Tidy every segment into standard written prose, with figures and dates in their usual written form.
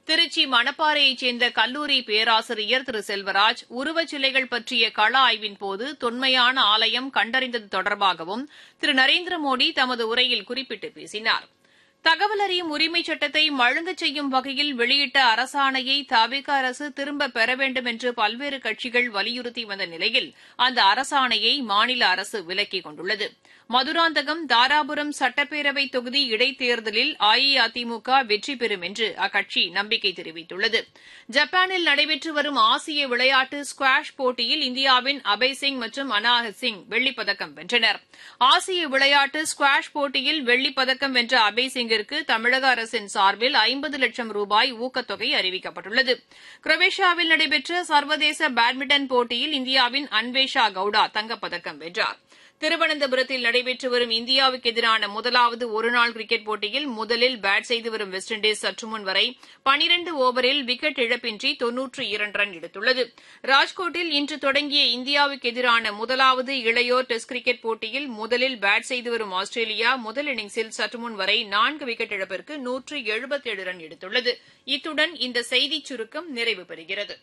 திருச்சி மணப்பாறையைச் சேர்ந்த கல்லூரி பேராசிரியர் திரு செல்வராஜ் உருவச்சிலைகள் பற்றிய கள ஆய்வின்போது தொன்மையான ஆலயம் கண்டறிந்தது தொடர்பாகவும் திரு நரேந்திரமோடி தமது உரையில் குறிப்பிட்டு பேசினார். தகவல் அறியும் உரிமைச் சட்டத்தை மழுங்கச் செய்யும் வகையில் வெளியிட்ட அரசாணையை தவிக அரசு திரும்பப் பெற வேண்டும் என்று பல்வேறு கட்சிகள் வலியுறுத்தி வந்த நிலையில் அந்த அரசாணையை மாநில அரசு விலக்கிக் கொண்டுள்ளது. மதுராந்தகம், தாராபுரம் சட்டப்பேரவை தொகுதி இடைத்தேர்தலில் அஇஅதிமுக வெற்றி பெறும் என்று அக்கட்சி நம்பிக்கை தெரிவித்துள்ளது. ஜப்பானில் நடைபெற்று வரும் ஆசிய விளையாட்டு ஸ்குவாஷ் போட்டியில் இந்தியாவின் அபய் சிங் மற்றும் அனாஹத் சிங் வெள்ளிப்பதக்கம் வென்றனர். ஆசிய விளையாட்டு ஸ்குவாஷ் போட்டியில் வெள்ளிப்பதக்கம் வென்ற அபய் சிங்கிற்கு தமிழக அரசின் சார்பில் 50 லட்சம் ரூபாய் ஊக்கத்தொகை அறிவிக்கப்பட்டுள்ளது. குரோவேஷியாவில் நடைபெற்ற சர்வதேச பேட்மிண்டன் போட்டியில் இந்தியாவின் அன்வேஷா கவுடா தங்கப்பதக்கம் வென்றார். திருவனந்தபுரத்தில் நடைபெற்று வரும் இந்தியாவுக்கு எதிரான முதலாவது ஒருநாள் கிரிக்கெட் போட்டியில் முதலில் பேட் செய்து வரும் வெஸ்ட் இண்டீஸ் சற்றுமுன் வரை 12 ஓவரில் விக்கெட் இழப்பின்றி 92 ரன் எடுத்துள்ளது. ராஜ்கோட்டில் இன்று தொடங்கிய இந்தியாவுக்கு எதிரான முதலாவது இளையோர் டெஸ்ட் கிரிக்கெட் போட்டியில் முதலில் பேட் செய்து வரும் ஆஸ்திரேலியா முதல் இன்னிங்ஸில் சற்றுமுன் வரை 4 விக்கெட் இழப்பிற்கு 177 ரன் எடுத்துள்ளது. இத்துடன் இந்த செய்திச் சுருக்கம் நிறைவு பெறுகிறது.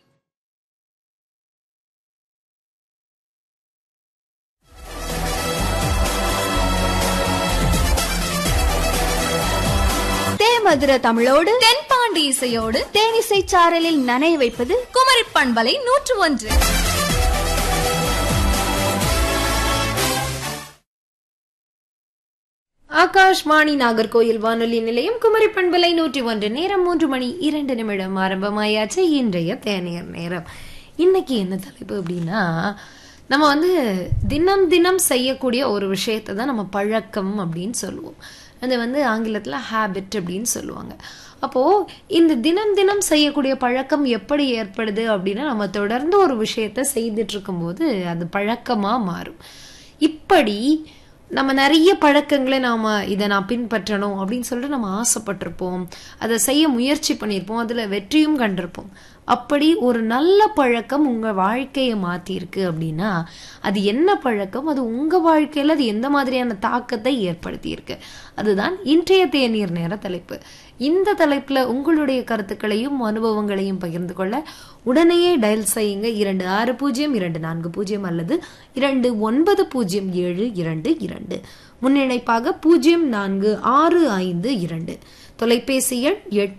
மதுர தமிழோடு தென்பாண்டி இசையோடு தேனிசை சாரலில் நனைய வைப்பது குமரி பண்பலை 101. ஆகாஷ்வாணி நாகர்கோயில் வானொலி நிலையம் குமரி பண்பலை 101. நேரம் 3:02 ஆரம்பமாயாச்சு இன்றைய தேநீர் நேரம். இன்னைக்கு என்ன தலைப்பு அப்படின்னா, நம்ம தினம் தினம் செய்யக்கூடிய ஒரு விஷயத்தை தான் நம்ம பழக்கம் அப்படின்னு சொல்லுவோம். அது ஆங்கிலத்தில் ஹேபிட் அப்படின்னு சொல்லுவாங்க. அப்போது இந்த தினம் தினம் செய்யக்கூடிய பழக்கம் எப்படி ஏற்படுது அப்படின்னா, நம்ம தொடர்ந்து ஒரு விஷயத்த செய்துட்டு இருக்கும்போது அது பழக்கமாக மாறும். இப்படி நம்ம நிறைய பழக்கங்களை இதை நான் பின்பற்றணும் அப்படின்னு சொல்லிட்டு நம்ம ஆசைப்பட்டிருப்போம், அதை செய்ய முயற்சி பண்ணியிருப்போம், அதில் வெற்றியும் கண்டிருப்போம். அப்படி ஒரு நல்ல பழக்கம் உங்கள் வாழ்க்கையை மாற்றிருக்கு அப்படின்னா அது என்ன பழக்கம், அது உங்கள் வாழ்க்கையில் அது எந்த மாதிரியான தாக்கத்தை ஏற்படுத்தியிருக்கு, அதுதான் இன்றைய தேநீர் நேர தலைப்பு. இந்த தலைப்பில் உங்களுடைய கருத்துக்களையும் அனுபவங்களையும் பகிர்ந்து கொள்ள உடனேயே டயல் செய்யுங்க 260240 அல்லது 290722, முன்னிணைப்பாக 0465 தொலைபேசி எண்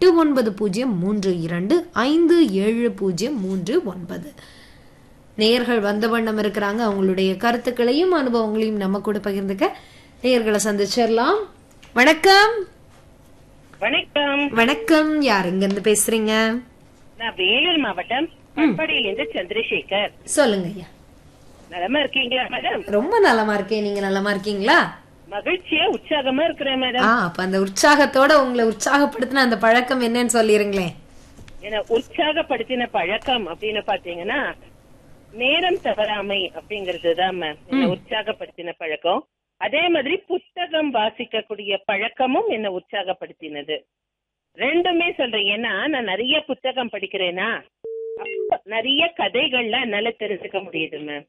8903257039. நேயர்கள் வந்த வண்ணம் இருக்கிறாங்க. அவங்களுடைய கருத்துக்களையும் அனுபவங்களையும் நம்ம கூட பகிர்ந்துக்க நேயர்களை சந்திச்சிடலாம். வணக்கம். வணக்கம். வணக்கம். யார் இங்க இருந்து பேசுறீங்க? நான் வேலூர் மாவட்டம் பட்பாடியிலிருந்து சந்திரசேகர். சொல்லுங்க ஐயா. நலமா இருக்கீங்களா மேடம்? ரொம்ப நலமா இருக்கேன். நீங்க நலமா இருக்கீங்களா? மகிழ்ச்சியா உற்சாகமா இருக்கிறேன் மேடம். அப்ப அந்த உற்சாகத்தோட உங்களை உற்சாகப்படுத்தின அந்த பழக்கம் என்னன்னு சொல்லிருங்களேன். என்ன உற்சாகப்படுத்தின பழக்கம் அப்படின்னு பாத்தீங்கன்னா நேரம் தவறாமை அப்படிங்கறதுதான் மேம் என்ன உற்சாகப்படுத்தின பழக்கம். அதே மாதிரி புத்தகம் வாசிக்கக்கூடிய பழக்கமும் என்ன உற்சாகப்படுத்தினது. ரெண்டுமே சொல்றேன். ஏன்னா நான் நிறைய புத்தகம் படிக்கிறேனா, நிறைய கதைகள்லாம் என்னால தெரிஞ்சுக்க முடியுது மேம்.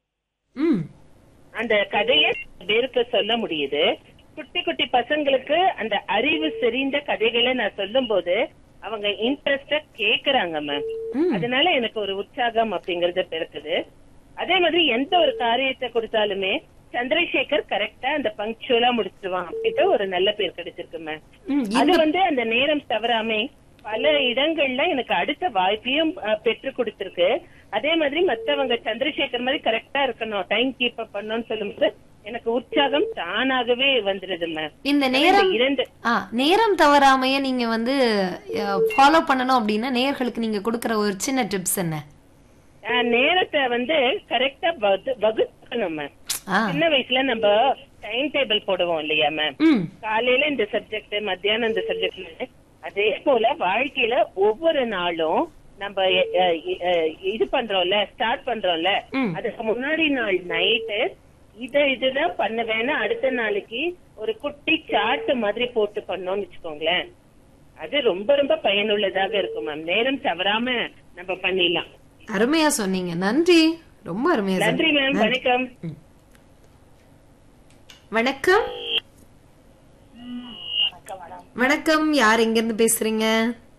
அந்த கதைய பேருக்கு சொல்ல முடியுது. குட்டி குட்டி பசங்களுக்கு அந்த அறிவு செறிந்த கதைகளை நான் சொல்லும் போது அவங்க இன்ட்ரெஸ்டா கேக்குறாங்க மேம். அதனால எனக்கு ஒரு உற்சாகம் அப்படிங்கறது பிறக்குது. அதே மாதிரி எந்த ஒரு காரியத்தை கொடுத்தாலுமே சந்திரசேகர் கரெக்டா அந்த பங்க்சுவலா முடிச்சிருவான் அப்படின்ட்டு ஒரு நல்ல பேர் கிடைச்சிருக்கு மேம். அது அந்த நேரம் தவறாமே பல இடங்கள்ல எனக்கு அடுத்த வாய்ப்பையும் பெற்று கொடுத்திருக்கு. அதே மாதிரி மத்தவங்க சந்திரசேகர் மாதிரி கரெக்டா இருக்கணும், டைம் கீப் அப் பண்ணணும்னு சொல்லும்போது எனக்கு உற்சாகம் தானாகவே வந்துருது மேம். இந்த நேரம் தவறாமைய நீங்க ஃபாலோ பண்ணணும் அப்படின்னா நேயர்களுக்கு நீங்க கொடுக்கற ஒரு சின்ன டிப்ஸ் என்ன? நேரத்தை கரெக்டா வகுக்கணும் மேம். சின்ன வயசுல நம்ம டைம் டேபிள் போடுவோம் இல்லையா மேம், காலையில இந்த சப்ஜெக்ட், மத்தியானம் இந்த சப்ஜெக்ட். அதே போல வாழ்க்கையில ஒவ்வொரு நாளும் நம்ம இது பண்றோம்ல, ஸ்டார்ட் பண்றோம்ல, அதுக்கு முன்னாடி நாள் நைட்டு இதுதான் பண்ணுவேன்னு அடுத்த நாளைக்கு ஒரு குட்டி சார்ட் மாதிரி போட்டு பண்ணோம்னு வச்சுக்கோங்களேன், அது ரொம்ப ரொம்ப பயனுள்ளதாக இருக்கும் மேம். நேரம் தவறாம நம்ம பண்ணிடலாம். அருமையா சொன்னீங்க. நன்றி. ரொம்ப அருமையா. நன்றி மேம். வணக்கம். வணக்கம். வணக்கம். யார் எங்க இருந்து பேசுறீங்க?